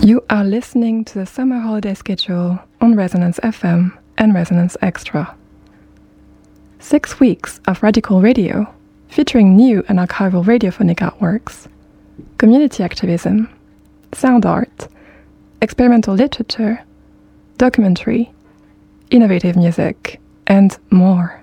You are listening to the summer holiday schedule on Resonance FM and Resonance Extra. 6 weeks of radical radio featuring new and archival radiophonic artworks, community activism, sound art, experimental literature, documentary, innovative music, and more.